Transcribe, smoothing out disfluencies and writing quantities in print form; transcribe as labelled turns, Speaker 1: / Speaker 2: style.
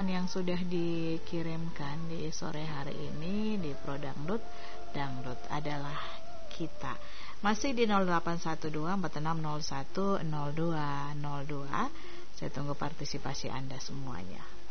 Speaker 1: yang sudah dikirimkan di sore hari ini di Pro Dangdut. Dangdut adalah kita. Masih di 081246010202. Saya tunggu partisipasi Anda semuanya.